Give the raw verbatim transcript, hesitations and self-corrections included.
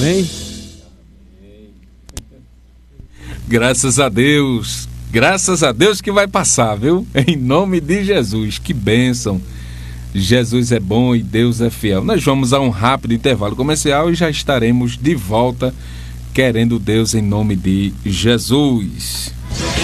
Amém? Graças a Deus. Graças a Deus que vai passar, viu? Em nome de Jesus. Que bênção. Jesus é bom e Deus é fiel. Nós vamos a um rápido intervalo comercial e já estaremos de volta, querendo Deus, em nome de Jesus.